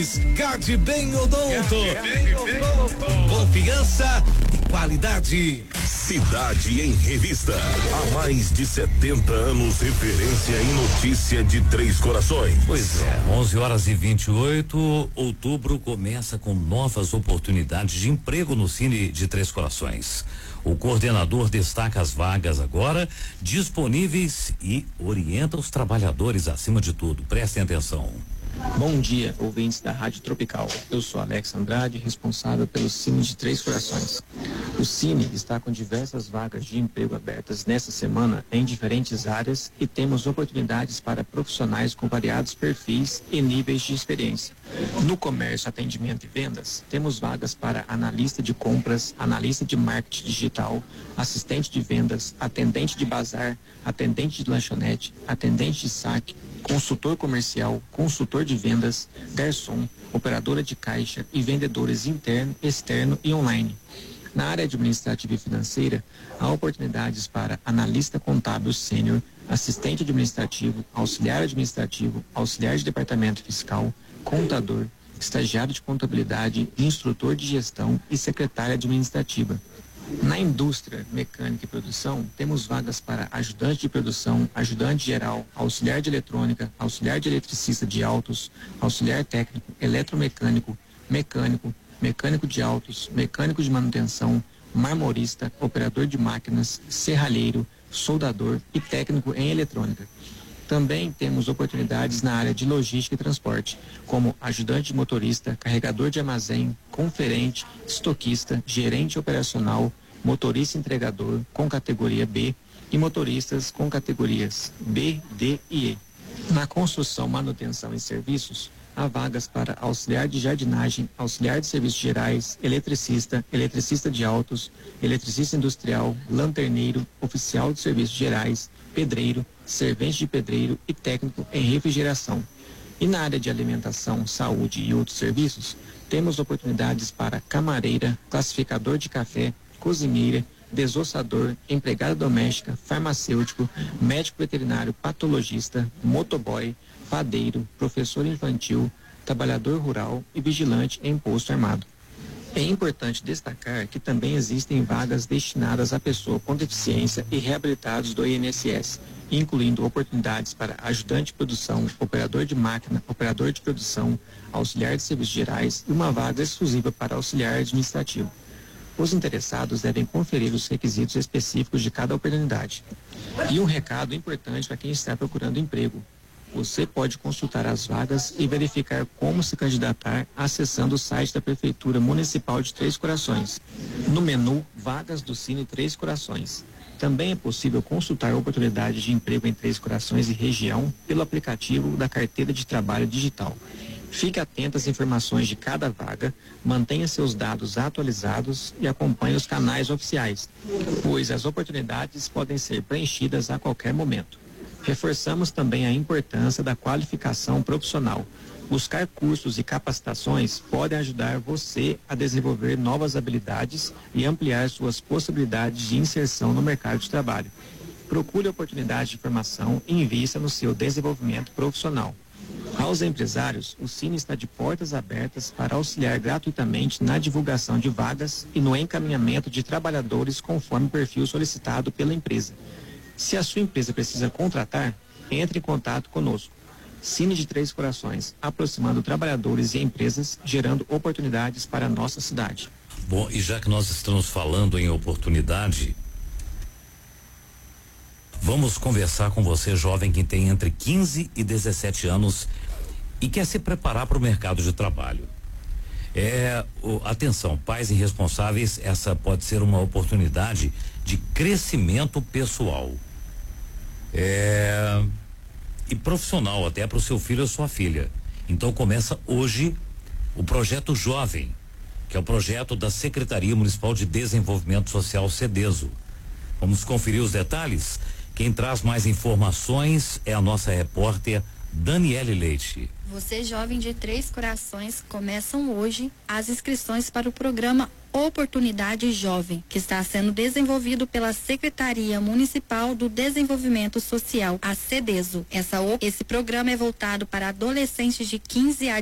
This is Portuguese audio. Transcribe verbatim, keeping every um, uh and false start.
Gade Bem Odonto. Confiança e qualidade. Cidade em Revista. Há mais de setenta anos, referência em notícia de Três Corações. Pois é, onze horas e vinte e oito, outubro começa com novas oportunidades de emprego no Cine de Três Corações. O coordenador destaca as vagas agora disponíveis e orienta os trabalhadores acima de tudo. Prestem atenção. Bom dia, ouvintes da Rádio Tropical. Eu sou Alex Andrade, responsável pelo Cine de Três Corações. O Cine está com diversas vagas de emprego abertas nesta semana em diferentes áreas e temos oportunidades para profissionais com variados perfis e níveis de experiência. No comércio, atendimento e vendas, temos vagas para analista de compras, analista de marketing digital, assistente de vendas, atendente de bazar, atendente de lanchonete, atendente de saque, consultor comercial, consultor de vendas, garçom, operadora de caixa e vendedores interno, externo e online. Na área administrativa e financeira, há oportunidades para analista contábil sênior, assistente administrativo, auxiliar administrativo, auxiliar de departamento fiscal, contador, estagiário de contabilidade, instrutor de gestão e secretária administrativa. Na indústria, mecânica e produção, temos vagas para ajudante de produção, ajudante geral, auxiliar de eletrônica, auxiliar de eletricista de autos, auxiliar técnico, eletromecânico, mecânico, mecânico de autos, mecânico de manutenção, marmorista, operador de máquinas, serralheiro, soldador e técnico em eletrônica. Também temos oportunidades na área de logística e transporte, como ajudante de motorista, carregador de armazém, conferente, estoquista, gerente operacional, motorista entregador com categoria B e motoristas com categorias B, D e E. Na construção, manutenção e serviços, há vagas para auxiliar de jardinagem, auxiliar de serviços gerais, eletricista, eletricista de autos, eletricista industrial, lanterneiro, oficial de serviços gerais, pedreiro, servente de pedreiro e técnico em refrigeração. E na área de alimentação, saúde e outros serviços, temos oportunidades para camareira, classificador de café, cozinheira, desossador, empregada doméstica, farmacêutico, médico veterinário, patologista, motoboy, padeiro, professor infantil, trabalhador rural e vigilante em posto armado. É importante destacar que também existem vagas destinadas a pessoa com deficiência e reabilitados do I N S S, incluindo oportunidades para ajudante de produção, operador de máquina, operador de produção, auxiliar de serviços gerais e uma vaga exclusiva para auxiliar administrativo. Os interessados devem conferir os requisitos específicos de cada oportunidade. E um recado importante para quem está procurando emprego. Você pode consultar as vagas e verificar como se candidatar acessando o site da Prefeitura Municipal de Três Corações. No menu Vagas do Cine Três Corações. Também é possível consultar oportunidades de emprego em Três Corações e região pelo aplicativo da Carteira de Trabalho Digital. Fique atento às informações de cada vaga, mantenha seus dados atualizados e acompanhe os canais oficiais, pois as oportunidades podem ser preenchidas a qualquer momento. Reforçamos também a importância da qualificação profissional. Buscar cursos e capacitações podem ajudar você a desenvolver novas habilidades e ampliar suas possibilidades de inserção no mercado de trabalho. Procure oportunidades de formação e invista no seu desenvolvimento profissional. Aos empresários, o Cine está de portas abertas para auxiliar gratuitamente na divulgação de vagas e no encaminhamento de trabalhadores conforme o perfil solicitado pela empresa. Se a sua empresa precisa contratar, entre em contato conosco. Cine de Três Corações, aproximando trabalhadores e empresas, gerando oportunidades para a nossa cidade. Bom, e já que nós estamos falando em oportunidade, vamos conversar com você, jovem que tem entre quinze e dezessete anos e quer se preparar para o mercado de trabalho. É, o, atenção, pais irresponsáveis, essa pode ser uma oportunidade de crescimento pessoal. É, e profissional até para o seu filho ou sua filha. Então começa hoje o projeto Jovem, que é o projeto da Secretaria Municipal de Desenvolvimento Social, CEDESO. Vamos conferir os detalhes? Quem traz mais informações é a nossa repórter Daniele Leite. Você, jovem de Três Corações, começam hoje as inscrições para o programa Oportunidade Jovem, que está sendo desenvolvido pela Secretaria Municipal do Desenvolvimento Social, a CEDESO. Essa, esse programa é voltado para adolescentes de quinze a